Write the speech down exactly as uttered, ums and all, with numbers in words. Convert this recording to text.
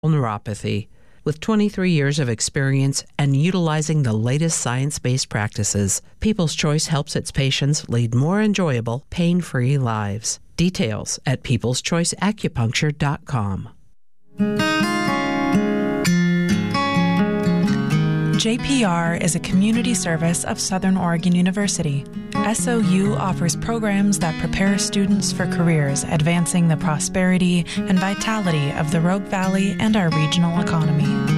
neuropathy. With twenty-three years of experience and utilizing the latest science-based practices, People's Choice helps its patients lead more enjoyable, pain-free lives. Details at peoples choice acupuncture dot com. J P R is a community service of Southern Oregon University. S O U offers programs that prepare students for careers advancing the prosperity and vitality of the Rogue Valley and our regional economy.